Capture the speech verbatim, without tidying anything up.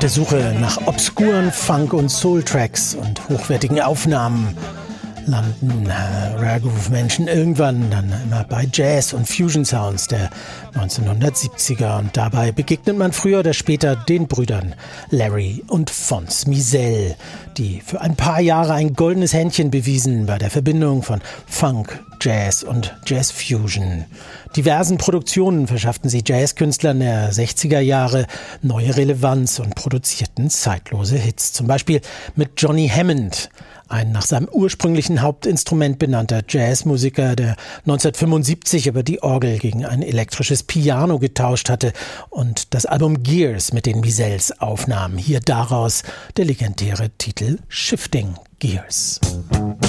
der Suche nach obskuren Funk- und Soul-Tracks und hochwertigen Aufnahmen landen äh, Rare Groove Menschen irgendwann dann immer bei Jazz- und Fusion-Sounds der neunzehnhundertsiebziger. Und dabei begegnet man früher oder später den Brüdern Larry und Fonz Mizell, die für ein paar Jahre ein goldenes Händchen bewiesen bei der Verbindung von Funk, Jazz und Jazz-Fusion. Diversen Produktionen verschafften sie Jazzkünstlern der sechziger Jahre neue Relevanz und produzierten zeitlose Hits. Zum Beispiel mit Johnny Hammond, ein nach seinem ursprünglichen Hauptinstrument benannter Jazzmusiker, der neunzehnhundertfünfundsiebzig aber die Orgel gegen ein elektrisches Piano getauscht hatte und das Album Gears mit den Mizells aufnahm. Hier daraus der legendäre Titel Shifting Gears.